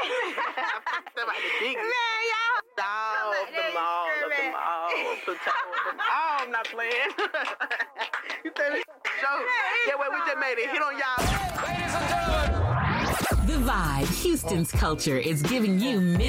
Somebody big. Man, y'all. The mall. Oh, I'm not playing. You think it's a show? Yeah, wait, we just made it hit on y'all. Ladies and gentlemen. The Vibe, Houston's culture, is giving you